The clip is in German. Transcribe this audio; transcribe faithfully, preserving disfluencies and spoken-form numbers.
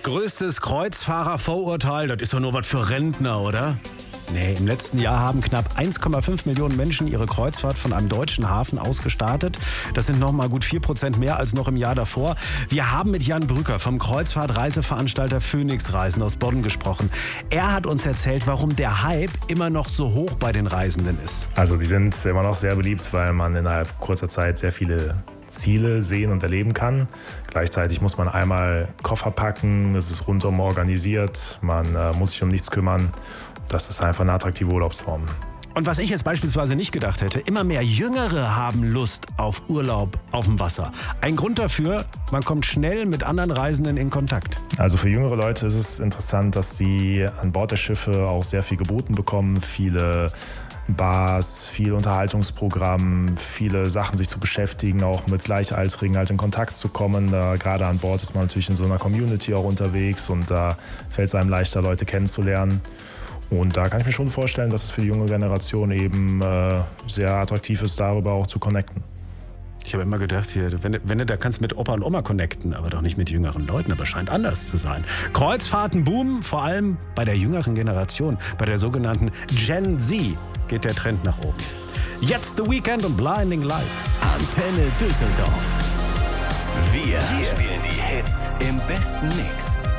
Größtes Kreuzfahrervorurteil, das ist doch nur was für Rentner, oder? Nee, im letzten Jahr haben knapp eins Komma fünf Millionen Menschen ihre Kreuzfahrt von einem deutschen Hafen aus gestartet. Das sind noch mal gut vier Prozent mehr als noch im Jahr davor. Wir haben mit Jan Brücker vom Kreuzfahrt-Reiseveranstalter Phoenix Reisen aus Bonn gesprochen. Er hat uns erzählt, warum der Hype immer noch so hoch bei den Reisenden ist. Also die sind immer noch sehr beliebt, weil man innerhalb kurzer Zeit sehr viele Ziele sehen und erleben kann. Gleichzeitig muss man einmal Koffer packen, es ist rundum organisiert, man äh, muss sich um nichts kümmern. Das ist einfach eine attraktive Urlaubsform. Und was ich jetzt beispielsweise nicht gedacht hätte, immer mehr Jüngere haben Lust auf Urlaub auf dem Wasser. Ein Grund dafür, man kommt schnell mit anderen Reisenden in Kontakt. Also für jüngere Leute ist es interessant, dass sie an Bord der Schiffe auch sehr viel geboten bekommen. Viele Bars, viel Unterhaltungsprogramm, viele Sachen sich zu beschäftigen, auch mit Gleichaltrigen halt in Kontakt zu kommen. Da, gerade an Bord ist man natürlich in so einer Community auch unterwegs und da fällt es einem leichter, Leute kennenzulernen. Und da kann ich mir schon vorstellen, dass es für die junge Generation eben äh, sehr attraktiv ist, darüber auch zu connecten. Ich habe immer gedacht, hier, wenn, wenn du da kannst mit Opa und Oma connecten, aber doch nicht mit jüngeren Leuten, aber scheint anders zu sein. Kreuzfahrten boomen, vor allem bei der jüngeren Generation, bei der sogenannten Gen Z geht der Trend nach oben. Jetzt The Weeknd und Blinding Lights. Antenne Düsseldorf. Wir, Wir spielen die Hits im besten Mix.